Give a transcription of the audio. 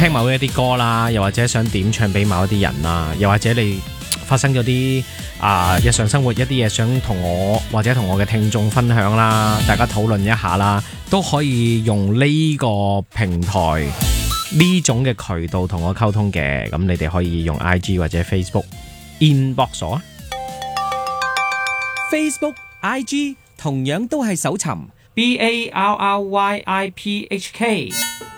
聽某一啲歌啦，又或者想點唱俾某一啲人啦，又或者你發生咗啲日常生活一啲嘢想同我或者同我嘅聽眾分享啦，大家討論一下啦，都可以用呢個平台呢種嘅渠道同我溝通嘅。咁你哋可以用 IG 或者 Facebook inbox 我啊。 Facebook、IG 同樣都係搜尋 BARRYIPHK。